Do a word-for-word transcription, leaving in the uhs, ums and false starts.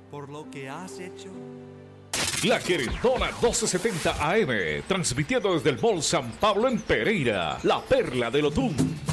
por lo que has hecho. La Querendona doce setenta A M, transmitiendo desde el Mall San Pablo en Pereira, la perla del Otún.